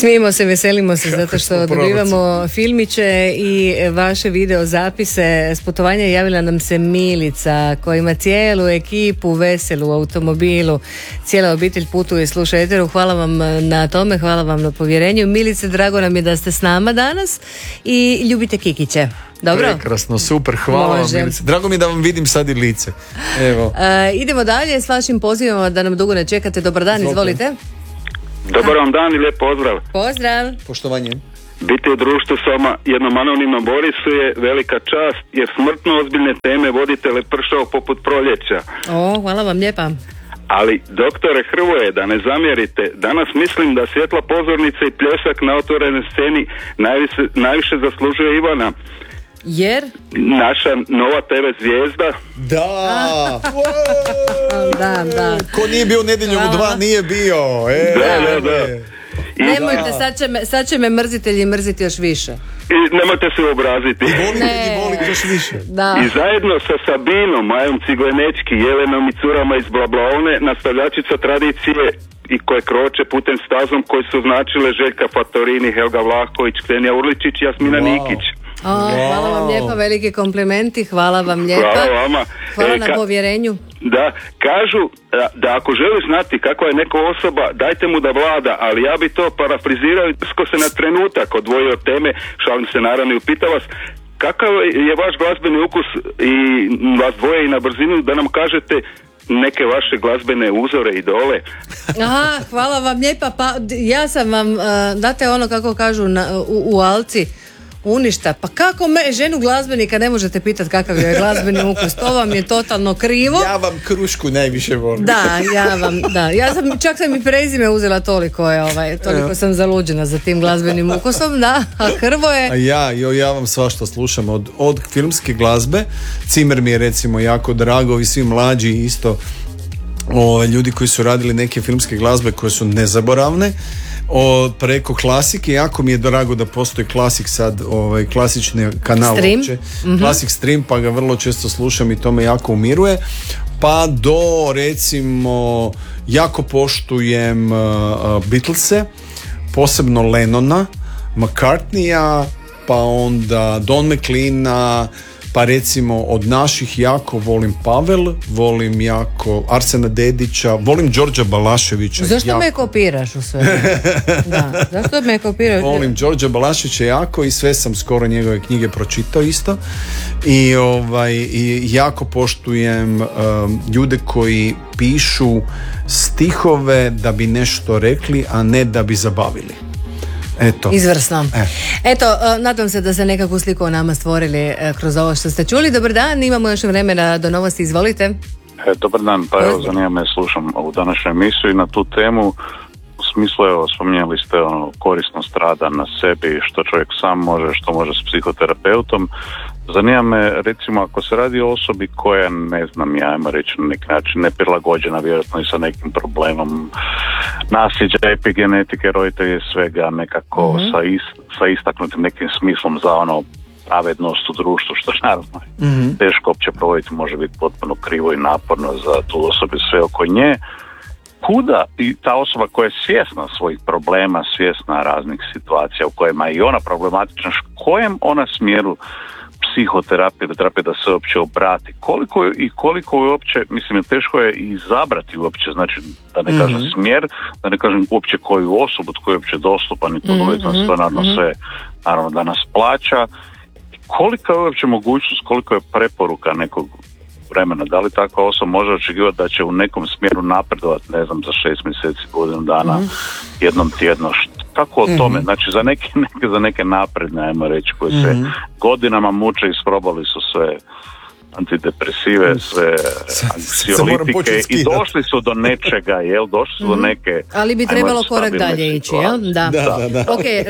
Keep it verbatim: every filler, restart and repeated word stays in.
Smijemo se, veselimo se zato što dobivamo filmiće i vaše video zapise s putovanja. Javila nam se Milica koja ima cijelu ekipu veselu u automobilu. Cijela obitelj putuje i sluša Eteru. Hvala vam na tome, hvala vam na povjerenju. Milice, drago nam je da ste s nama danas i ljubite Kikiće. Dobro? Prekrasno, super, hvala Može. vam Milice. Drago mi da vam vidim sad i lice. Evo. Uh, idemo dalje s vašim pozivima da nam dugo ne čekate. Dobar dan, izvolite. Dobar vam dan i lijep pozdrav. Pozdrav. Poštovanje. Biti u društvu s vama jednom anonimnom Borisu je velika čast, jer smrtno ozbiljne teme vodite lepršao poput proljeća. O, hvala vam lijepa. Ali, doktore Hrvoje, da ne zamjerite, danas mislim da svjetla pozornica i pljesak na otvorenoj sceni najviše, najviše zaslužuje Ivana. Jer? Naša nova te ve zvijezda. Da. da, da. Ko nije bio nedjeljom u dva, nije bio. E, da, da, da. I Nemojte, sad će, me, sad će me mrzitelji mrziti još više. I nemojte se obraziti. I volite, i volite još više. Da. I zajedno sa Sabinom, Majom Ciglenečki, Jelenom i curama iz Blablaone, nastavljačica tradicije i koje kroče putem stazom koji su značile Željka Fatorini, Helga Vlahović, Ksenija Urličić i Jasmina wow. Nikić. O, wow. Hvala vam lijepa, veliki komplimenti, hvala vam lijepa. Hvala vama. Hvala e, na ka- povjerenju. Da, kažu da, da ako želi znati kakva je neka osoba, dajte mu da vlada, ali ja bi to parafrizirao ko se na trenutak odvojio od teme, šalim se naravno i upita vas, kakav je vaš glazbeni ukus i vas dvoje i na brzinu da nam kažete neke vaše glazbene uzore, idole. Aha, hvala vam lijepa, pa ja sam vam, uh, date ono kako kažu na, u, u Alci, uništa. Pa kako me, ženu glazbenika ne možete pitati kakav je glazbeni ukus, to vam je totalno krivo. Ja vam krušku najviše volim. Da, ja vam, da. Ja sam, čak sam i prezime uzela, toliko je, ovaj, toliko ja. sam zaluđena za tim glazbenim ukusom, da, a Hrvoje. A ja, jo, ja vam svašta slušam, od, od filmske glazbe, Cimer mi je recimo jako drago i svi mlađi isto, o, ljudi koji su radili neke filmske glazbe koje su nezaboravne, od preko klasike, jako mi je drago da postoji klasik sad, ovaj, klasični kanal Stream. uopće, Mm-hmm. Classic Stream, pa ga vrlo često slušam i to me jako umiruje, pa do recimo jako poštujem uh, uh, Beatlese, posebno Lennona, McCartneya, pa onda Don McLeana, pa recimo od naših jako volim Pavel, volim jako Arsena Dedića, volim Đorđa Balaševića. Zašto jako. me kopiraš u sve? Da, zašto me kopiraš? Volim Đorđa Balaševića jako i sve sam skoro njegove knjige pročitao isto. I, ovaj, i jako poštujem um, ljude koji pišu stihove da bi nešto rekli, a ne da bi zabavili. Eto. Izvrsno. E. Eto, nadam se da ste nekakvu sliku o nama stvorili kroz ovo što ste čuli. Dobar dan, imamo još vremena do novosti, izvolite. E, dobar dan, pa evo zanima me, slušam ovu današnju emisiju i na tu temu u smislu, evo, spominjali ste ono, korisnost rada na sebi, što čovjek sam može, što može s psihoterapeutom. Zanima me, recimo, ako se radi o osobi koja, ne znam, ja ajmo reći na neki način neprilagođena, vjerojatno i sa nekim problemom nasljeđa, epigenetike, roditelje, svega nekako mm-hmm. sa, is, sa istaknutim nekim smislom za ono pravednost u društvu, što naravno mm-hmm. teško opće provoditi, može biti potpuno krivo i naporno za tu osobu, sve oko nje. Kuda i ta osoba koja je svjesna svojih problema, svjesna raznih situacija u kojima je i ona problematična, kojem ona smjeru psihoterapije, da terapije da se uopće obrati, koliko je, i koliko je uopće, mislim, teško je izabrati uopće, znači da ne kažem mm-hmm. smjer, da ne kažem uopće koju osobu, tko je uopće dostupan i to mm-hmm. to naravno mm-hmm. sve, naravno da nas plaća. Kolika je uopće mogućnost, koliko je preporuka nekog vremena, da li takva osoba može očekivati da će u nekom smjeru napredovati, ne znam, za šest mjeseci, godinu dana, mm-hmm. jednom tjedno, kako o tome, mm-hmm. znači za neke, neke, za neke napredne, ajmo reći, koji se mm-hmm. godinama muče, isprobali su sve antidepresive, sve anksiolitike i došli su do nečega, jel, došli su mm-hmm. do neke... Ali bi trebalo korak dalje ići, jel? Da. Da, da, da. Ok,